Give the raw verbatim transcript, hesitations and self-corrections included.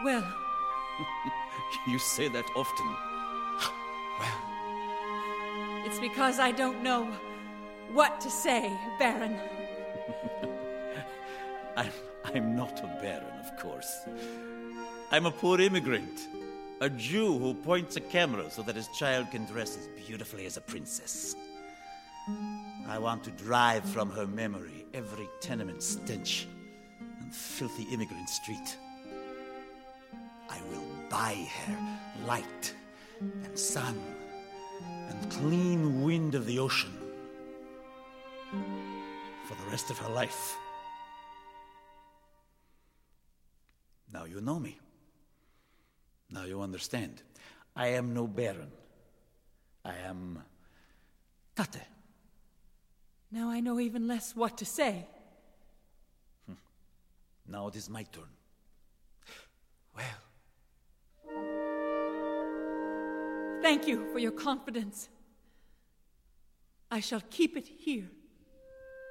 Well... You say that often. Well... It's because I don't know what to say, Baron. I'm, I'm not a baron, of course. I'm a poor immigrant. A Jew who points a camera so that his child can dress as beautifully as a princess. I want to drive from her memory every tenement stench and filthy immigrant street. I will buy her light and sun and clean wind of the ocean for the rest of her life. Now you know me. Now you understand. I am no baron. I am Tate. Now I know even less what to say. Hmm. Now it is my turn. Well. Thank you for your confidence. I shall keep it here.